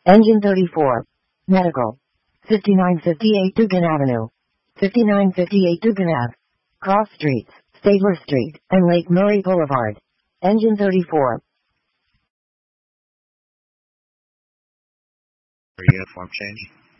Engine 34. Medical. 5958 Dugan Avenue. 5958 Dugan Ave. Cross Streets, Stabler Street, and Lake Murray Boulevard. Engine 34. Uniform change.